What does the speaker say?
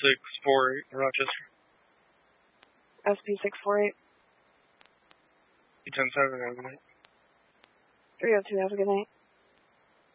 SP648 in Rochester. SP648. 10-7, have a good night. 302, have a good night.